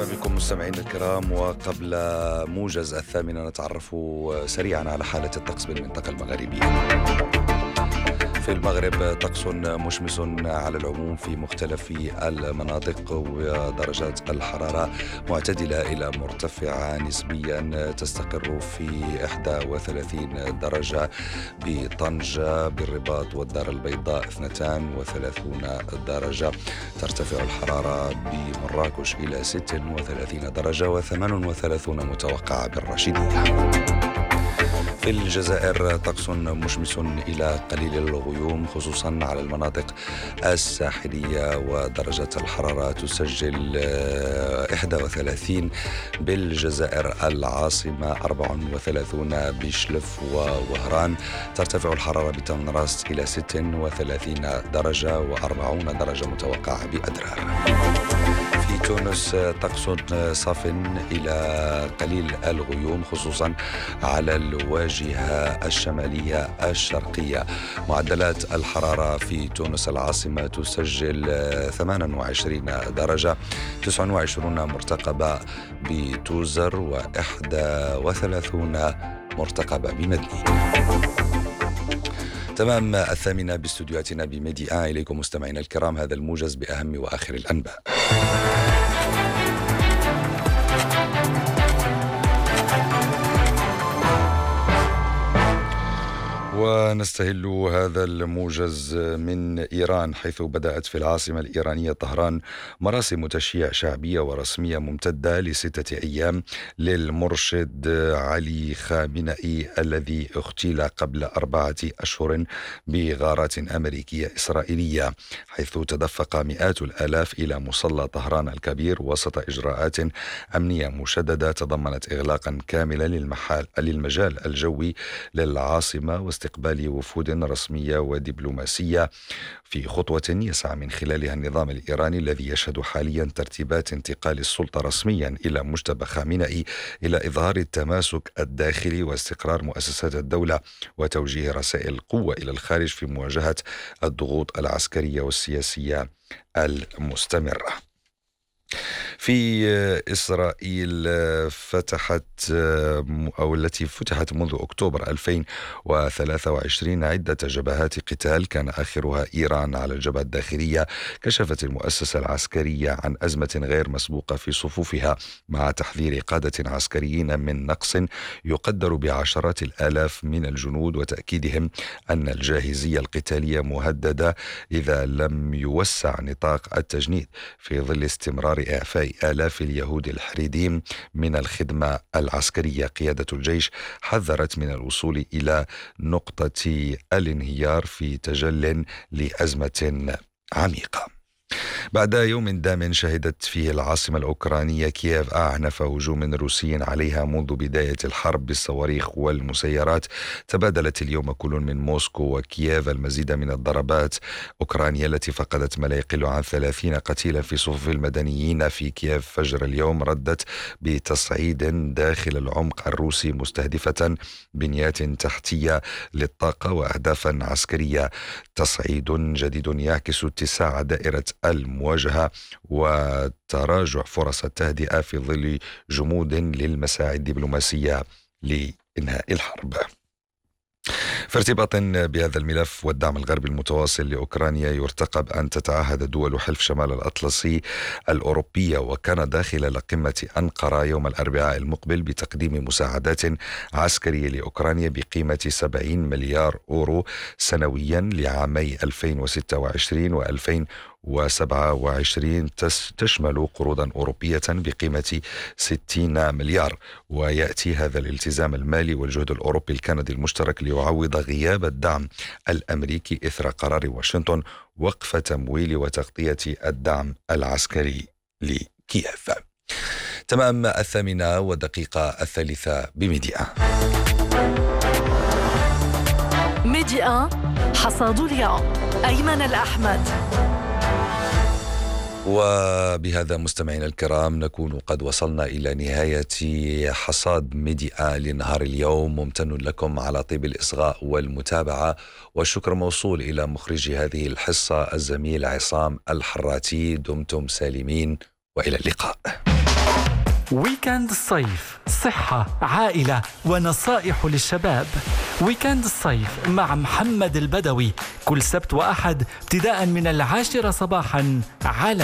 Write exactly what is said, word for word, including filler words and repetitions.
مرحبا بكم مستمعينا الكرام. وقبل موجز الثامنة نتعرف سريعا على حالة الطقس بالمنطقة المغربية. في المغرب طقس مشمس على العموم في مختلف المناطق، ودرجات الحرارة معتدلة إلى مرتفعة نسبيا، تستقر في إحدى وثلاثين درجة بطنجة، بالرباط والدار البيضاء اثنتين وثلاثين درجة. ترتفع الحرارة بمراكش إلى ستة وثلاثين درجة، وثمان وثلاثين متوقعة بالرشيدية. في الجزائر طقس مشمس إلى قليل الغيوم خصوصا على المناطق الساحلية، ودرجة الحرارة تسجل إحدى وثلاثين بالجزائر العاصمة، أربعة وثلاثين بشلف ووهران. ترتفع الحرارة بتمنراست إلى ستة وثلاثين درجة، وأربعين درجة متوقعة بأدرار. في تونس طقس صاف إلى قليل الغيوم خصوصا على الواجهة الشمالية الشرقية. معدلات الحرارة في تونس العاصمة تسجل ثمانية وعشرين درجة، تسعة وعشرين مرتقبة بتوزر، وإحدى وثلاثين مرتقبة بمدني. تمام الثامنة باستديوهاتنا بميدي آن. إليكم مستمعينا الكرام هذا الموجز بأهم وآخر الأنباء. ونستهل هذا الموجز من إيران، حيث بدأت في العاصمة الإيرانية طهران مراسم تشييع شعبية ورسمية ممتدة لستة أيام للمرشد علي خامنئي الذي اغتيل قبل أربعة أشهر بغارات أمريكية إسرائيلية، حيث تدفق مئات الآلاف إلى مصلى طهران الكبير وسط إجراءات أمنية مشددة تضمنت إغلاقا كاملا للمحال للمجال الجوي للعاصمة واستقبال وفود رسمية ودبلوماسية، في خطوة يسعى من خلالها النظام الإيراني الذي يشهد حاليا ترتيبات انتقال السلطة رسميا إلى مجتبى خامنئي إلى إظهار التماسك الداخلي واستقرار مؤسسات الدولة، وتوجيه رسائل قوة إلى الخارج في مواجهة الضغوط العسكرية والسياسية المستمرة. في إسرائيل فتحت أو التي فتحت منذ أكتوبر ألفين وثلاثة وعشرين عدة جبهات قتال كان آخرها إيران على الجبهة الداخلية. كشفت المؤسسة العسكرية عن أزمة غير مسبوقة في صفوفها، مع تحذير قادة عسكريين من نقص يقدر بعشرات الآلاف من الجنود، وتأكيدهم أن الجاهزية القتالية مهددة إذا لم يوسع نطاق التجنيد في ظل استمرار إعفاء آلاف اليهود الحريديم من الخدمة العسكرية. قيادة الجيش حذرت من الوصول إلى نقطة الانهيار في تجل لأزمة عميقة. بعد يوم دام شهدت فيه العاصمة الأوكرانية كييف أعنف هجوم روسي عليها منذ بداية الحرب بالصواريخ والمسيرات، تبادلت اليوم كل من موسكو وكييف المزيد من الضربات. أوكرانيا التي فقدت ما لا يقل عن ثلاثين قتيلا في صفوف المدنيين في كييف فجر اليوم ردت بتصعيد داخل العمق الروسي، مستهدفة بنيات تحتية للطاقة وأهدافا عسكرية. تصعيد جديد يعكس اتساع دائرة المواجهة وتراجع فرص التهدئة في ظل جمود للمساعي الدبلوماسية لإنهاء الحرب. في ارتباط بهذا الملف والدعم الغربي المتواصل لأوكرانيا، يرتقب أن تتعهد دول حلف شمال الأطلسي الأوروبية وكندا خلال قمة أنقرة يوم الأربعاء المقبل بتقديم مساعدات عسكرية لأوكرانيا بقيمة سبعين مليار أورو سنويا لعامي ألفين وستة وعشرين وألفين وسبعة وعشرين، تشمل قروضا أوروبية بقيمة ستين مليار. ويأتي هذا الالتزام المالي والجهد الأوروبي الكندي المشترك ليعوض غياب الدعم الأمريكي إثر قرار واشنطن وقف تمويل وتغطية الدعم العسكري لكييف. تمام الثامنة ودقيقة الثالثة بميديا. ميديا حصاد اليوم أيمن الأحمد. وبهذا مستمعينا الكرام نكون قد وصلنا إلى نهاية حصاد ميديا لنهار اليوم. ممتن لكم على طيب الإصغاء والمتابعة، والشكر موصول إلى مخرج هذه الحصة الزميل عصام الحراتي. دمتم سالمين وإلى اللقاء. ويكند الصيف، صحة، عائلة ونصائح للشباب. ويكند الصيف مع محمد البدوي كل سبت وأحد ابتداء من العاشرة صباحا على